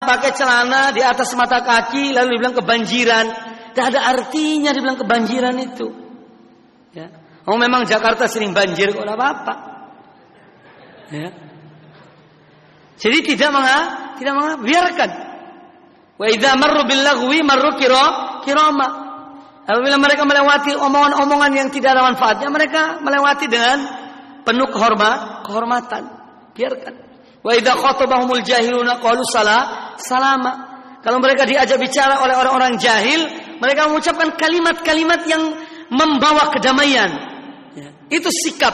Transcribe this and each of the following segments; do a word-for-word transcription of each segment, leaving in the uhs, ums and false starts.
pakai celana di atas mata kaki lalu dibilang kebanjiran. Tidak ada artinya dibilang kebanjiran itu. Ya. Oh memang Jakarta sering banjir kok, tidak apa-apa. Ya. Jadi tidak menga, tidak menga, biarkan. Wa idza marru bil lagwi marru kira kirama. Apabila mereka melewati omongan-omongan yang tidak ada manfaatnya, mereka melewati dengan penuh kehormat, kehormatan. Biarkan. Wa idza khatabahumul jahiluna qalu salah salama. Kalau mereka diajak bicara oleh orang-orang jahil, mereka mengucapkan kalimat-kalimat yang membawa kedamaian. Ya. Itu sikap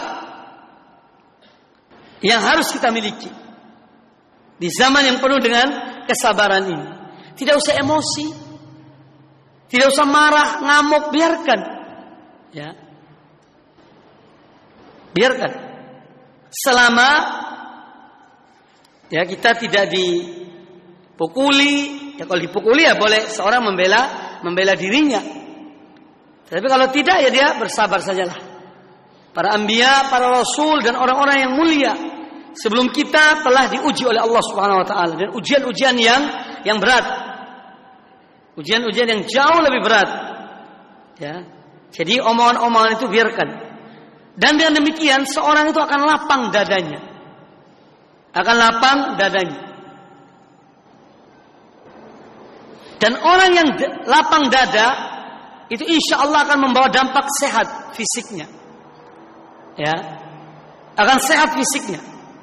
yang harus kita miliki di zaman yang penuh dengan kesabaran ini. Tidak usah emosi, tidak usah marah, ngamuk, biarkan. Ya. Biarkan. Selama ya kita tidak dipukuli. Ya kalau dipukuli ya boleh seorang membela membela dirinya. Tapi kalau tidak ya dia bersabar sajalah. Para anbiya, para rasul dan orang-orang yang mulia sebelum kita telah diuji oleh Allah Subhanahu wa taala dan ujian-ujian yang yang berat. Ujian-ujian yang jauh lebih berat. Ya. Jadi omongan-omongan itu biarkan. Dan dengan demikian seorang itu akan lapang dadanya. Akan lapang dadanya. Dan orang yang lapang dada itu insya Allah akan membawa dampak sehat fisiknya. Ya. Akan sehat fisiknya.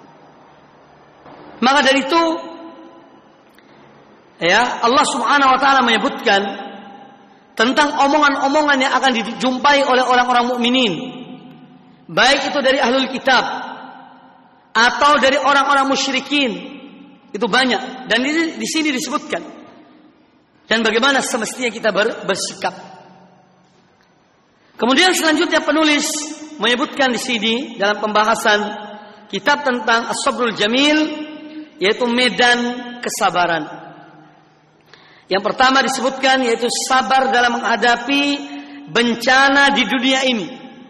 Maka dari itu ya Allah Subhanahu wa taala menyebutkan tentang omongan-omongan yang akan dijumpai oleh orang-orang mukminin, baik itu dari ahlul kitab atau dari orang-orang musyrikin. Itu banyak dan di, di sini disebutkan. Dan bagaimana semestinya kita ber, bersikap. Kemudian selanjutnya penulis menyebutkan di sini dalam pembahasan kitab tentang As-Sabrul Jamil, yaitu medan kesabaran. Yang pertama disebutkan yaitu sabar dalam menghadapi bencana di dunia ini.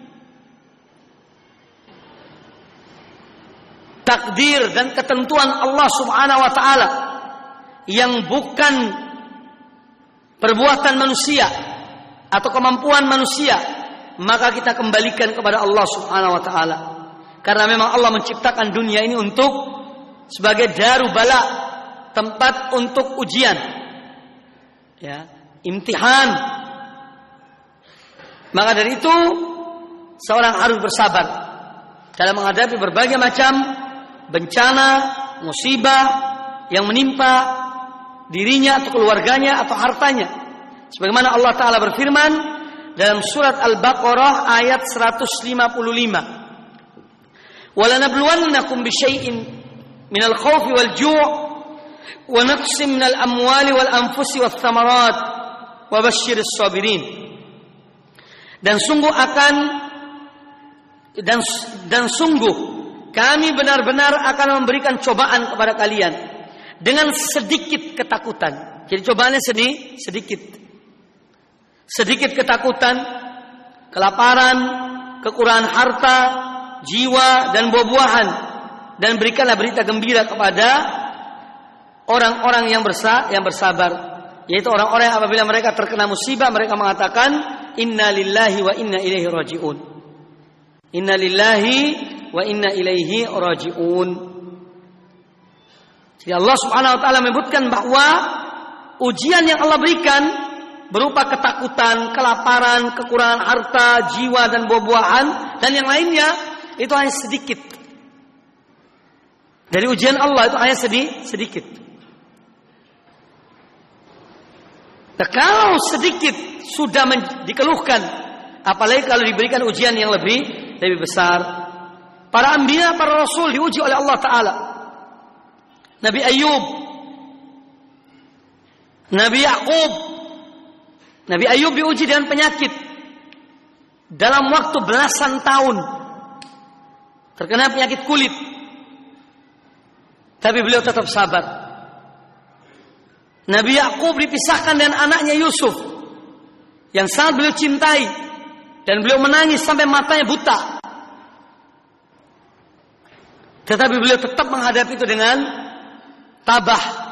Takdir dan ketentuan Allah Subhanahu wa taala yang bukan perbuatan manusia atau kemampuan manusia, maka kita kembalikan kepada Allah Subhanahu wa taala. Karena memang Allah menciptakan dunia ini untuk sebagai daru bala, tempat untuk ujian. Ya, imtihan. Maka dari itu seorang harus bersabar dalam menghadapi berbagai macam bencana, musibah yang menimpa dirinya atau keluarganya atau hartanya. Sebagaimana Allah Ta'ala berfirman dalam surat Al-Baqarah ayat seratus lima puluh lima. وَلَنَبْلُوَنَّكُمْ بِشَيْءٍ مِنَ الْخَوْفِ وَالْجُوعِ وَنَقْصٍ مِنَ الْأَمْوَالِ وَالْأَنْفُسِ وَالثَّمَرَاتِ وَبَشِّرِ الصَّابِرِينَ. Dan sungguh akan dan dan sungguh kami benar-benar akan memberikan cobaan kepada kalian dengan sedikit ketakutan. Jadi cobaannya sedih, sedikit. Sedikit ketakutan, kelaparan, kekurangan harta, jiwa dan buah-buahan. Dan berikanlah berita gembira kepada orang-orang yang bersa, yang bersabar, yaitu orang-orang yang apabila mereka terkena musibah mereka mengatakan inna lillahi wa inna ilaihi raji'un. Inna lillahi wa inna ilaihi raji'un. Jadi Allah Subhanahu wa taala menyebutkan bahwa ujian yang Allah berikan berupa ketakutan, kelaparan, kekurangan harta, jiwa dan buah-buahan dan yang lainnya itu hanya sedikit. Dari ujian Allah itu hanya sedih, sedikit. Nah, kalau sedikit sudah men- dikeluhkan, apalagi kalau diberikan ujian yang lebih lebih besar. Para anbiya, para rasul diuji oleh Allah Ta'ala. Nabi Ayub, Nabi Yakub, Nabi Ayub diuji dengan penyakit dalam waktu belasan tahun, terkena penyakit kulit, tapi beliau tetap sabar. Nabi Yakub dipisahkan dengan anaknya Yusuf yang sangat beliau cintai, dan beliau menangis sampai matanya buta, tetapi beliau tetap menghadapi itu dengan tabah,